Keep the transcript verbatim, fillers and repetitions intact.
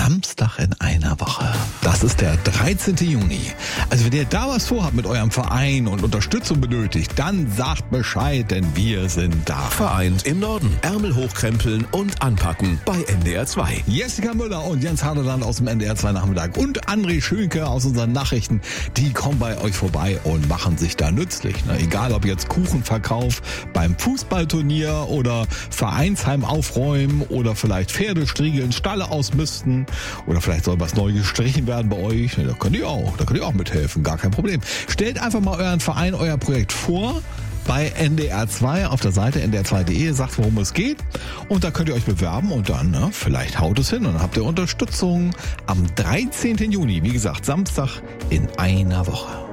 Samstag in einer Woche. Das ist der dreizehnten Juni. Also wenn ihr da was vorhabt mit eurem Verein und Unterstützung benötigt, dann sagt Bescheid, denn wir sind da. Vereint im Norden. Ärmel hochkrempeln und anpacken bei N D R zwei. Jessica Müller und Jens Hardeland aus dem N D R zwei Nachmittag und André Schönke aus unseren Nachrichten, die kommen bei euch vorbei und machen sich da nützlich. Ne? Egal ob jetzt Kuchenverkauf beim Fußballturnier oder Vereinsheim aufräumen oder vielleicht Pferde striegeln, Stalle ausmisten oder vielleicht soll was neu gestrichen werden bei euch. Da könnt ihr auch, da könnt ihr auch mithelfen, gar kein Problem. Stellt einfach mal euren Verein, euer Projekt vor bei N D R zwei auf der Seite N D R zwei punkt de, sagt, worum es geht und da könnt ihr euch bewerben und dann, ne, vielleicht haut es hin und dann habt ihr Unterstützung am dreizehnten Juni, wie gesagt, Samstag in einer Woche.